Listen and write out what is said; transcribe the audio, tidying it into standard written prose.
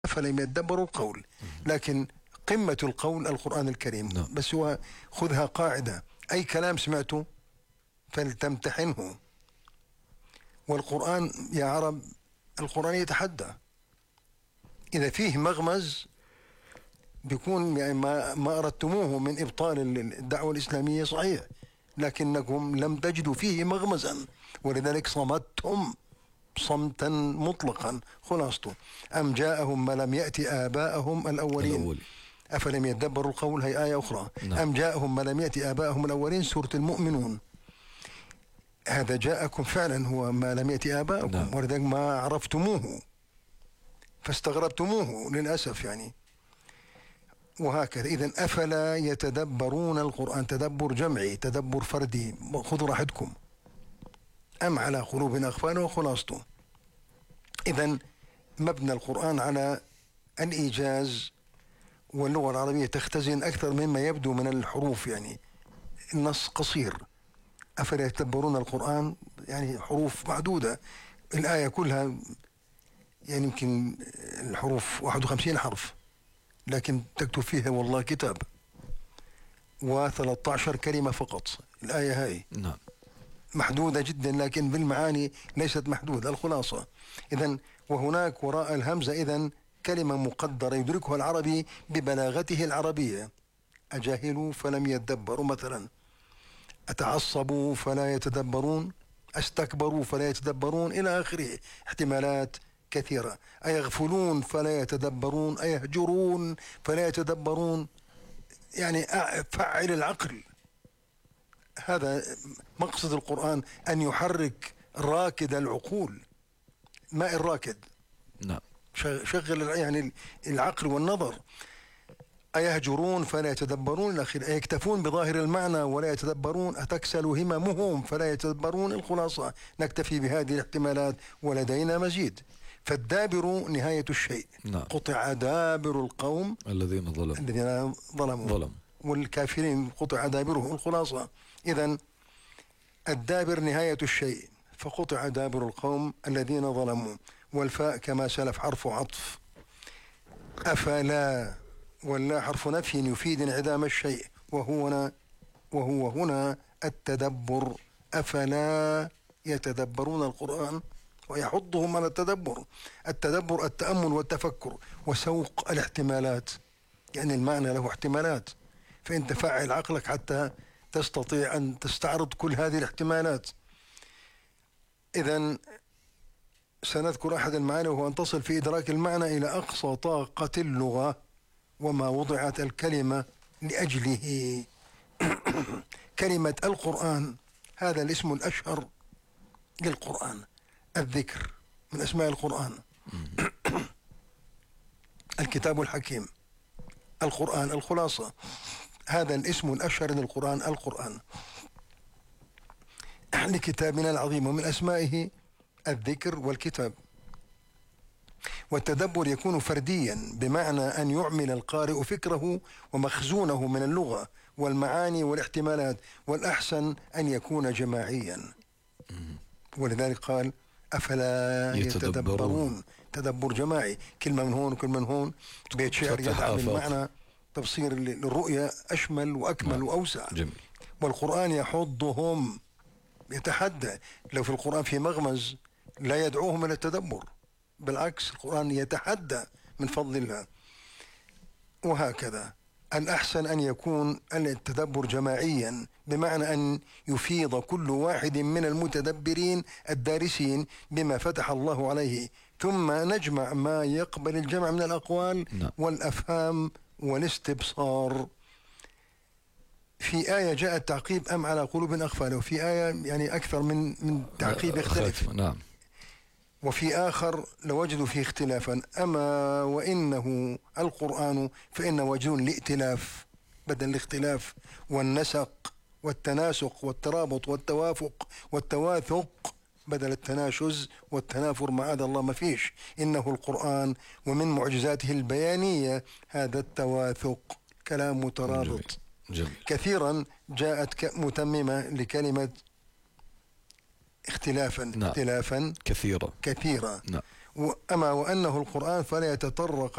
فلم يدبروا القول. لكن قمة القول القرآن الكريم. بس هو خذها قاعدة: أي كلام سمعته فلتمتحنه. والقرآن يا عرب القرآن يتحدى، إذا فيه مغمز بيكون يعني ما أردتموه من إبطال الدعوة الإسلامية صحيح، لكنكم لم تجدوا فيه مغمزا، ولذلك صمتهم صمتا مطلقا. خلاصته: أم جاءهم ما لم يأتي آباءهم الأولين أفلم يدبروا القول. هي آية أخرى. أم جاءهم ما لم يأتي آباءهم الأولين، سورة المؤمنون. هذا جاءكم فعلا هو ما لم يأتي آباءكم، ولذلك ما عرفتموه فاستغربتموه للأسف يعني. وهكذا. إذن أفلا يتدبرون القرآن، تدبر جمعي تدبر فردي، خذوا راحتكم. أم على قلوب أقفالها. وخلاصته: إذن مبنى القرآن على الإيجاز، واللغة العربية تختزن أكثر مما يبدو من الحروف. يعني النص قصير: أفلا يتدبرون القرآن، يعني حروف معدودة. الآية كلها يعني يمكن الحروف 51 حرف، لكن تكتب فيها والله كتاب، و13 كلمة فقط. الآية هاي محدودة جدا، لكن بالمعاني ليست محدودة. الخلاصة: إذن وهناك وراء الهمزة إذن كلمة مقدرة يدركها العربي ببلاغته العربية. أجاهلوا فلم يدبروا مثلا، أتعصبوا فلا يتدبرون، أستكبروا فلا يتدبرون، إلى آخره. احتمالات كثيرة. أيغفلون فلا يتدبرون، أيهجرون فلا يتدبرون. يعني فعل العقل. هذا مقصد القرآن، أن يحرك راكد العقول، ماء الراكد. شغل يعني العقل والنظر. أيهجرون فلا يتدبرون الأخير، أيكتفون بظاهر المعنى ولا يتدبرون، أتكسل هممهم فلا يتدبرون. الخلاصة: نكتفي بهذه الاحتمالات ولدينا مزيد. فالدابر نهاية الشيء. قطع دابر القوم الذين ظلموا والكافرين قطع دابرهم. الخلاصة: إذن الدابر نهاية الشيء، فقطع دابر القوم الذين ظلموا. والفاء كما سلف حرف عطف. أفلا ولا حرف نفي يفيد انعدام الشيء، وهو هنا التدبر. أفلا يتدبرون القرآن، ويحضهم على التدبر. التدبر التأمل والتفكر وسوق الاحتمالات، يعني المعنى له احتمالات، فأنت فعل عقلك حتى تستطيع أن تستعرض كل هذه الاحتمالات. إذن سنذكر أحد المعاني، وهو أن تصل في إدراك المعنى إلى أقصى طاقة اللغة وما وضعت الكلمة لأجله. كلمة القرآن هذا الاسم الأشهر للقرآن. الذكر من أسماء القرآن. الكتاب الحكيم. القرآن. الخلاصة: هذا الاسم الأشهر للقرآن القرآن لكتابنا العظيم، ومن أسمائه الذكر والكتاب. والتدبر يكون فرديا، بمعنى أن يعمل القارئ فكره ومخزونه من اللغة والمعاني والاحتمالات، والأحسن أن يكون جماعيا. ولذلك قال: أفلا يتدبرون. تدبر جماعي، كلمة من هون وكلمة من هون، بيت شعر يدعم المعنى، تبصير الرؤية أشمل وأكمل وأوسع. والقرآن يحضهم، يتحدى. لو في القرآن في مغمز لا يدعوهم إلى التدبر، بالعكس القرآن يتحدى من فضل الله. وهكذا الأحسن أن يكون التدبر جماعيا، بمعنى أن يفيض كل واحد من المتدبرين الدارسين بما فتح الله عليه، ثم نجمع ما يقبل الجمع من الأقوال والأفهام والاستبصار. في آية جاء التعقيب: أم على قلوب أقفالها، وفي آية يعني أكثر من تعقيب يختلف. وفي آخر لوجدوا فيه اختلافا: أما وإنه القرآن فإن وجد الائتلاف بدل الاختلاف، والنسق والتناسق والترابط والتوافق والتواثق بدل التناشز والتنافر. معاذ الله ما فيش. إنه القرآن ومن معجزاته البيانية هذا التواثق، كلام مترابط. جميل. كثيرا جاءت متممة لكلمة اختلافا. اختلافا كثيرة. أما وأنه القرآن فلا يتطرق